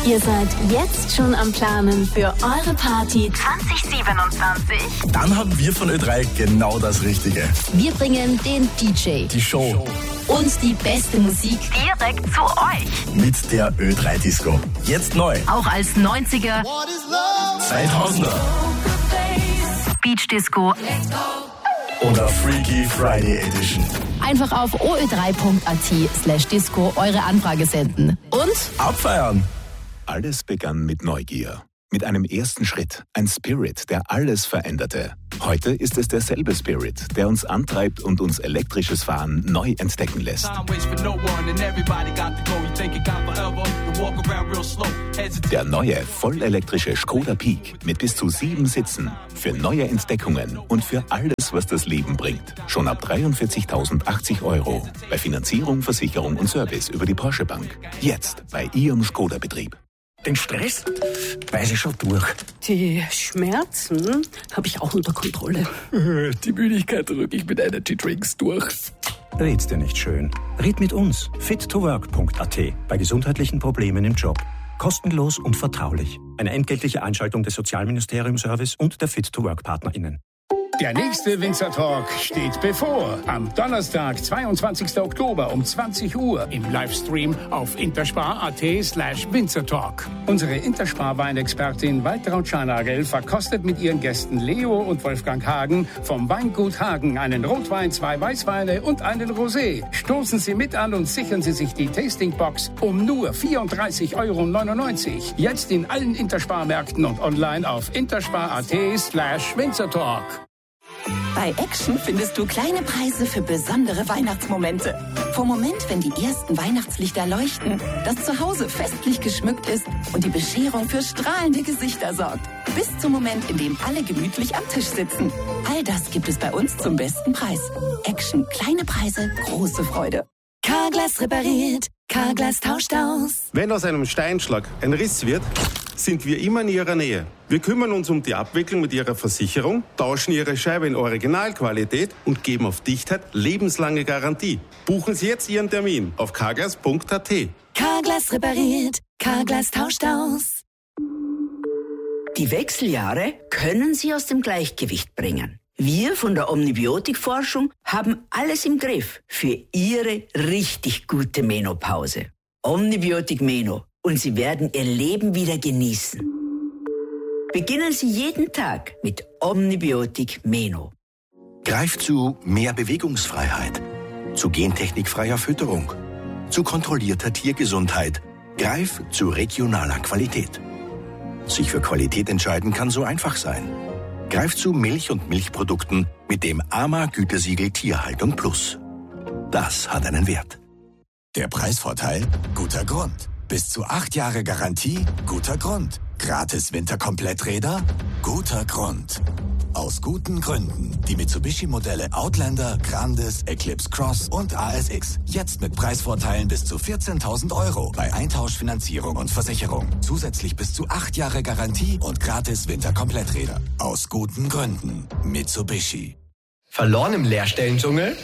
Ihr seid jetzt schon am Planen für eure Party 2027? Dann haben wir von Ö3 genau das Richtige. Wir bringen den DJ, Die Show und die beste Musik direkt zu euch. mit der Ö3 Disco. Jetzt neu. Auch als 90er 2000er Beach Disco. oder Freaky Friday Edition. Einfach auf oe3.at/disco eure Anfrage senden. Und Abfeiern. Alles begann mit Neugier. Mit einem ersten Schritt. Ein Spirit, der alles veränderte. Heute ist es derselbe Spirit, der uns antreibt und uns elektrisches Fahren neu entdecken lässt. Der neue, vollelektrische Skoda Peak mit bis zu 7 Sitzen. Für neue Entdeckungen und für alles, was das Leben bringt. Schon ab 43.080 €. Bei Finanzierung, Versicherung und Service über die Porsche Bank. Jetzt bei Ihrem Skoda-Betrieb. Den Stress weiß ich schon durch. Die Schmerzen habe ich auch unter Kontrolle. Die Müdigkeit drücke ich mit Energy-Drinks durch. Red's dir nicht schön. Red mit uns. fit2work.at. Bei gesundheitlichen Problemen im Job. Kostenlos und vertraulich. Eine entgeltliche Einschaltung des Sozialministerium-Service und der Fit2Work-PartnerInnen. Der nächste Winzer Talk steht bevor. Am Donnerstag, 22. Oktober um 20 Uhr im Livestream auf interspar.at/Winzertalk. Unsere Interspar-Weinexpertin Waltraud Scharnagel verkostet mit ihren Gästen Leo und Wolfgang Hagen vom Weingut Hagen einen Rotwein, 2 Weißweine und einen Rosé. Stoßen Sie mit an und sichern Sie sich die Tastingbox um nur 34,99 €. Jetzt in allen Interspar-Märkten und online auf interspar.at/Winzertalk. Bei Action findest du kleine Preise für besondere Weihnachtsmomente. Vom Moment, wenn die ersten Weihnachtslichter leuchten, das Zuhause festlich geschmückt ist und die Bescherung für strahlende Gesichter sorgt. Bis zum Moment, in dem alle gemütlich am Tisch sitzen. All das gibt es bei uns zum besten Preis. Action, kleine Preise, große Freude. Carglass repariert, Carglass tauscht aus. Wenn aus einem Steinschlag ein Riss wird, sind wir immer in Ihrer Nähe. Wir kümmern uns um die Abwicklung mit Ihrer Versicherung, tauschen Ihre Scheibe in Originalqualität und geben auf Dichtheit lebenslange Garantie. Buchen Sie jetzt Ihren Termin auf carglass.at. Carglass repariert, Carglass tauscht aus. Die Wechseljahre können Sie aus dem Gleichgewicht bringen. Wir von der Omnibiotikforschung haben alles im Griff für Ihre richtig gute Menopause. Omnibiotik Meno. Und Sie werden Ihr Leben wieder genießen. Beginnen Sie jeden Tag mit Omnibiotik Meno. Greif zu mehr Bewegungsfreiheit, zu gentechnikfreier Fütterung, zu kontrollierter Tiergesundheit. Greif zu regionaler Qualität. Sich für Qualität entscheiden kann so einfach sein. Greif zu Milch und Milchprodukten mit dem AMA-Gütesiegel Tierhaltung Plus. Das hat einen Wert. Der Preisvorteil? Guter Grund. Bis zu 8 Jahre Garantie? Guter Grund. Gratis Winterkompletträder? Guter Grund. Aus guten Gründen. Die Mitsubishi-Modelle Outlander, Grandes, Eclipse Cross und ASX. Jetzt mit Preisvorteilen bis zu 14.000 € bei Eintauschfinanzierung und Versicherung. Zusätzlich bis zu 8 Jahre Garantie und gratis Winterkompletträder. Aus guten Gründen. Mitsubishi. Verloren im Lehrstellendschungel?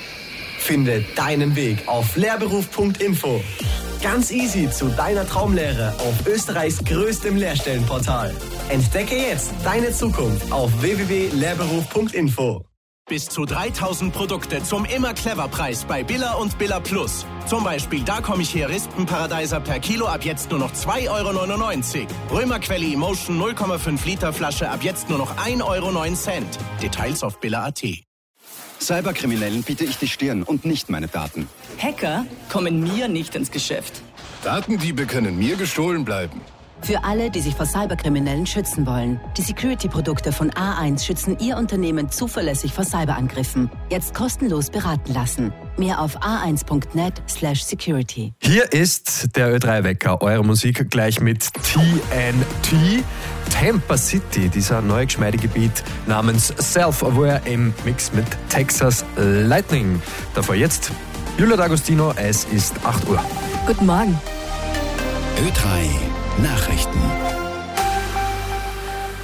Finde deinen Weg auf lehrberuf.info. Ganz easy zu deiner Traumlehre auf Österreichs größtem Lehrstellenportal. Entdecke jetzt deine Zukunft auf www.lehrberuf.info. Bis zu 3.000 Produkte zum Immer-Clever-Preis bei Billa und Billa Plus. Zum Beispiel Da komm ich her Rispenparadeiser per Kilo ab jetzt nur noch 2,99 €. Römerquelle Emotion 0,5 Liter Flasche ab jetzt nur noch 1,09 €. Details auf billa.at. Cyberkriminellen biete ich die Stirn und nicht meine Daten. Hacker kommen mir nicht ins Geschäft. Datendiebe können mir gestohlen bleiben. Für alle, die sich vor Cyberkriminellen schützen wollen. Die Security-Produkte von A1 schützen Ihr Unternehmen zuverlässig vor Cyberangriffen. Jetzt kostenlos beraten lassen. Mehr auf a1.net/security. Hier ist der Ö3-Wecker, eure Musik gleich mit TNT. Tampa City, dieser neue geschmeidige Beat namens Self-Aware im Mix mit Texas Lightning. Davor jetzt Julia D'Agostino, es ist 8 Uhr. Guten Morgen. Ö3 Nachrichten.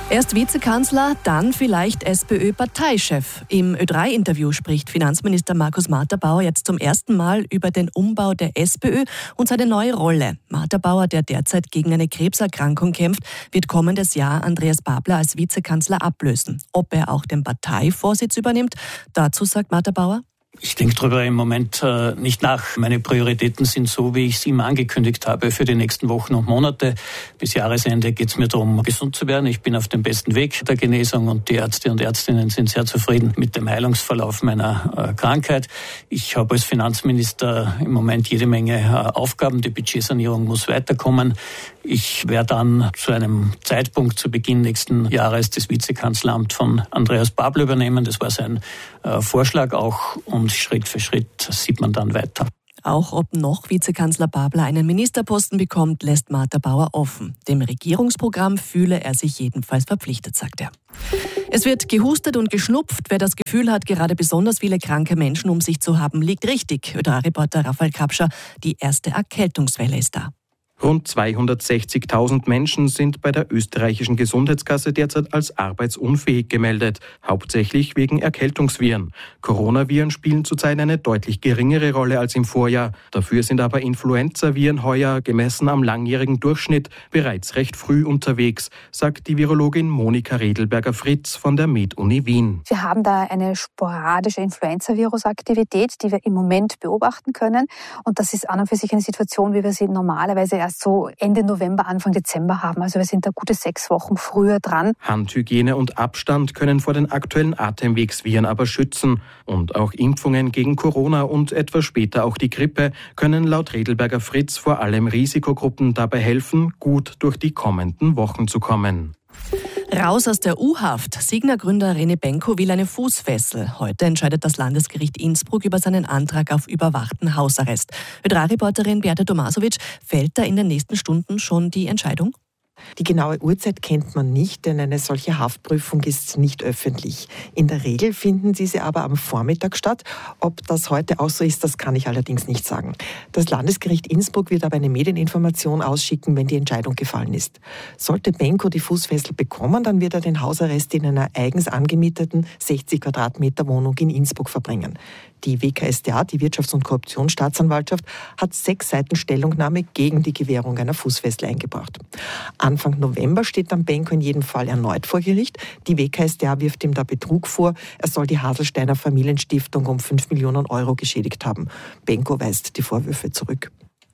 Erst Vizekanzler, dann vielleicht SPÖ-Parteichef. Im Ö3-Interview spricht Finanzminister Markus Marter-Bauer jetzt zum ersten Mal über den Umbau der SPÖ und seine neue Rolle. Marter-Bauer, der derzeit gegen eine Krebserkrankung kämpft, wird kommendes Jahr Andreas Babler als Vizekanzler ablösen. Ob er auch den Parteivorsitz übernimmt, dazu sagt Marter-Bauer: Ich denke darüber im Moment nicht nach. Meine Prioritäten sind so, wie ich es immer angekündigt habe, für die nächsten Wochen und Monate. Bis Jahresende geht es mir darum, gesund zu werden. Ich bin auf dem besten Weg der Genesung und die Ärzte und Ärztinnen sind sehr zufrieden mit dem Heilungsverlauf meiner Krankheit. Ich habe als Finanzminister im Moment jede Menge Aufgaben. Die Budgetsanierung muss weiterkommen. Ich werde dann zu einem Zeitpunkt zu Beginn nächsten Jahres das Vizekanzleramt von Andreas Babler übernehmen. Das war sein Vorschlag auch und Schritt für Schritt sieht man dann weiter. Auch ob noch Vizekanzler Babler einen Ministerposten bekommt, lässt Marter-Bauer offen. Dem Regierungsprogramm fühle er sich jedenfalls verpflichtet, sagt er. Es wird gehustet und geschnupft. Wer das Gefühl hat, gerade besonders viele kranke Menschen um sich zu haben, liegt richtig. Ö3-Reporter Raphael Kapscher, die erste Erkältungswelle ist da. Rund 260.000 Menschen sind bei der österreichischen Gesundheitskasse derzeit als arbeitsunfähig gemeldet, hauptsächlich wegen Erkältungsviren. Coronaviren spielen zurzeit eine deutlich geringere Rolle als im Vorjahr. Dafür sind aber Influenzaviren heuer, gemessen am langjährigen Durchschnitt, bereits recht früh unterwegs, sagt die Virologin Monika Redelberger-Fritz von der Med-Uni Wien. Wir haben da eine sporadische Influenza-Virus-Aktivität, die wir im Moment beobachten können. Und das ist an und für sich eine Situation, wie wir sie normalerweise erst so Ende November, Anfang Dezember haben. Also wir sind da gute 6 Wochen früher dran. Handhygiene und Abstand können vor den aktuellen Atemwegsviren aber schützen. Und auch Impfungen gegen Corona und etwas später auch die Grippe können laut Redelberger-Fritz vor allem Risikogruppen dabei helfen, gut durch die kommenden Wochen zu kommen. Raus aus der U-Haft. Signa-Gründer René Benko will eine Fußfessel. Heute entscheidet das Landesgericht Innsbruck über seinen Antrag auf überwachten Hausarrest. Ö3-Reporterin Beate Tomasovic, fällt da in den nächsten Stunden schon die Entscheidung? Die genaue Uhrzeit kennt man nicht, denn eine solche Haftprüfung ist nicht öffentlich. In der Regel finden diese aber am Vormittag statt. Ob das heute auch so ist, das kann ich allerdings nicht sagen. Das Landesgericht Innsbruck wird aber eine Medieninformation ausschicken, wenn die Entscheidung gefallen ist. Sollte Benko die Fußfessel bekommen, dann wird er den Hausarrest in einer eigens angemieteten 60 Quadratmeter Wohnung in Innsbruck verbringen. Die WKStA, die Wirtschafts- und Korruptionsstaatsanwaltschaft, hat 6 Seiten Stellungnahme gegen die Gewährung einer Fußfessel eingebracht. Anfang November steht dann Benko in jedem Fall erneut vor Gericht. Die WKStA wirft ihm da Betrug vor. Er soll die Haselsteiner Familienstiftung um 5 Millionen Euro geschädigt haben. Benko weist die Vorwürfe zurück.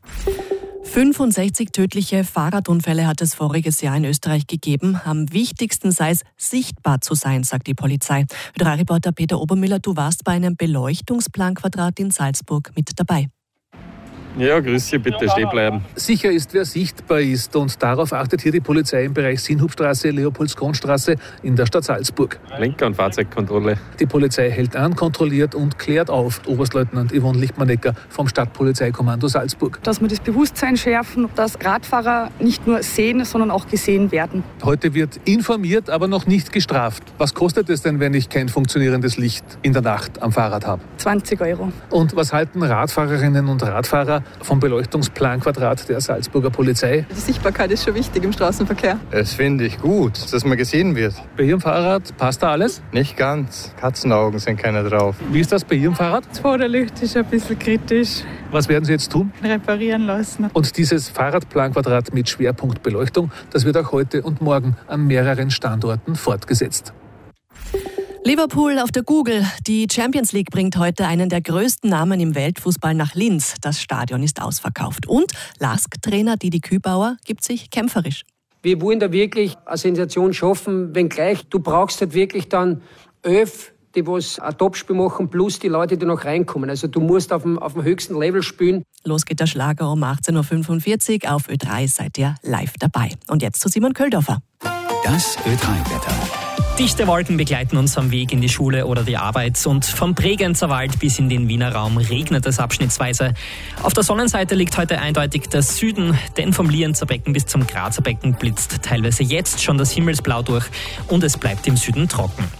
65 tödliche Fahrradunfälle hat es voriges Jahr in Österreich gegeben. Am wichtigsten sei es, sichtbar zu sein, sagt die Polizei. Ö3-Reporter Peter Obermüller, du warst bei einem Beleuchtungsplanquadrat in Salzburg mit dabei. Ja, grüß Sie, bitte stehen bleiben. Sicher ist, wer sichtbar ist, und darauf achtet hier die Polizei im Bereich Sinnhubstraße, Leopoldskronstraße in der Stadt Salzburg. Lenker- und Fahrzeugkontrolle. Die Polizei hält an, kontrolliert und klärt auf. Oberstleutnant Yvonne Lichtmannecker vom Stadtpolizeikommando Salzburg. Dass wir das Bewusstsein schärfen, dass Radfahrer nicht nur sehen, sondern auch gesehen werden. Heute wird informiert, aber noch nicht gestraft. Was kostet es denn, wenn ich kein funktionierendes Licht in der Nacht am Fahrrad habe? 20 Euro. Und was halten Radfahrerinnen und Radfahrer vom Beleuchtungsplanquadrat der Salzburger Polizei? Die Sichtbarkeit ist schon wichtig im Straßenverkehr. Das finde ich gut, dass man gesehen wird. Bei Ihrem Fahrrad passt da alles? Nicht ganz. Katzenaugen sind keine drauf. Wie ist das bei Ihrem Fahrrad? Das Vorderlicht ist ein bisschen kritisch. Was werden Sie jetzt tun? Reparieren lassen. Und dieses Fahrradplanquadrat mit Schwerpunktbeleuchtung, das wird auch heute und morgen an mehreren Standorten fortgesetzt. Liverpool auf der Google. Die Champions League bringt heute einen der größten Namen im Weltfußball nach Linz. Das Stadion ist ausverkauft. Und LASK-Trainer Didi Kübauer gibt sich kämpferisch. Wir wollen da wirklich eine Sensation schaffen, wenngleich du brauchst halt wirklich dann 11, die was ein Topspiel machen, plus die Leute, die noch reinkommen. Also du musst auf dem höchsten Level spielen. Los geht der Schlager um 18.45 Uhr. Auf Ö3 seid ihr live dabei. Und jetzt zu Simon Köldorfer. Das Ö3-Wetter. Dichte Wolken begleiten uns am Weg in die Schule oder die Arbeit und vom Bregenzer Wald bis in den Wiener Raum regnet es abschnittsweise. Auf der Sonnenseite liegt heute eindeutig der Süden, denn vom Lienzer Becken bis zum Grazer Becken blitzt teilweise jetzt schon das Himmelsblau durch und es bleibt im Süden trocken.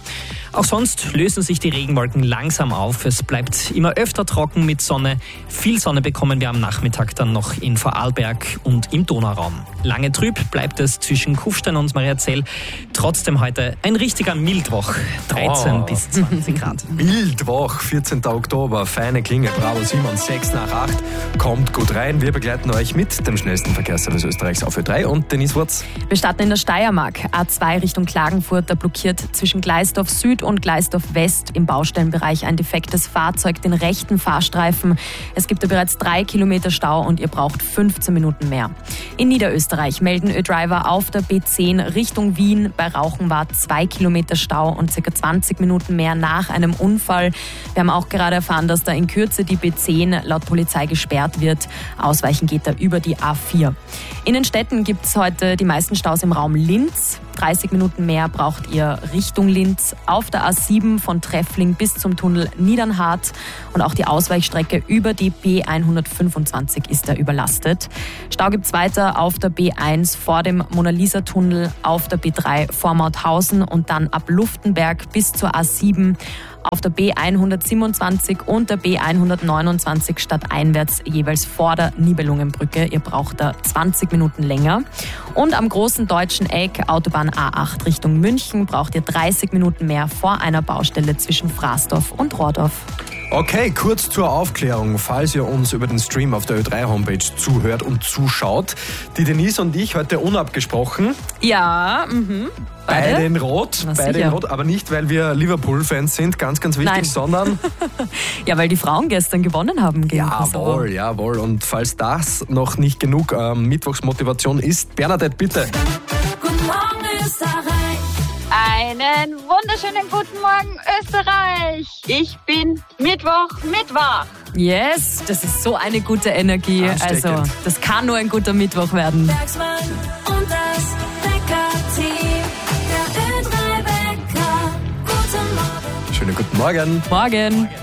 Auch sonst lösen sich die Regenwolken langsam auf. Es bleibt immer öfter trocken mit Sonne. Viel Sonne bekommen wir am Nachmittag dann noch in Vorarlberg und im Donauraum. Lange trüb bleibt es zwischen Kufstein und Mariazell. Trotzdem heute ein richtiger Mildwoch. 13 bis 20 Grad. Mildwoch, 14. Oktober, feine Klinge, Bravo 7 und 6 nach 8. Kommt gut rein. Wir begleiten euch mit dem schnellsten Verkehrsservice Österreichs auf Ö3 und Denise Wurz. Wir starten in der Steiermark. A2 Richtung Klagenfurt, da blockiert zwischen Gleisdorf Süd und Gleisdorf West im Baustellenbereich ein defektes Fahrzeug den rechten Fahrstreifen. Es gibt da bereits 3 Kilometer Stau und ihr braucht 15 Minuten mehr. In Niederösterreich melden Ö-Driver auf der B10 Richtung Wien. Bei Rauchenwart 2 Kilometer Stau und ca. 20 Minuten mehr nach einem Unfall. Wir haben auch gerade erfahren, dass da in Kürze die B10 laut Polizei gesperrt wird. Ausweichen geht da über die A4. In den Städten gibt es heute die meisten Staus im Raum Linz. 30 Minuten mehr braucht ihr Richtung Linz. Auf der A7 von Treffling bis zum Tunnel Niedernhart. Und auch die Ausweichstrecke über die B125 ist da überlastet. Stau gibt es weiter auf der B1 vor dem Mona-Lisa-Tunnel, auf der B3 vor Mauthausen und dann ab Luftenberg bis zur A7. Auf der B127 und der B129 stadteinwärts jeweils vor der Nibelungenbrücke. Ihr braucht da 20 Minuten länger. Und am großen deutschen Eck, Autobahn A8 Richtung München, braucht ihr 30 Minuten mehr vor einer Baustelle zwischen Fraßdorf und Rohrdorf. Okay, kurz zur Aufklärung, falls ihr uns über den Stream auf der Ö3-Homepage zuhört und zuschaut. Die Denise und ich heute unabgesprochen. Ja, Beide in Rot, aber nicht, weil wir Liverpool-Fans sind, ganz, ganz wichtig, sondern... Ja, weil die Frauen gestern gewonnen haben gegen Kosovo. Jawohl. Und falls das noch nicht genug Mittwochsmotivation ist, Bernadette, bitte. Guten Morgen, Österreich. Einen wunderschönen guten Morgen, Österreich. Ich bin Mittwoch. Yes, das ist so eine gute Energie. Also, das kann nur ein guter Mittwoch werden. Bergsmann und das Wecker-Team. Der Ö3-Wecker. Guten Morgen. Schönen guten Morgen. Morgen.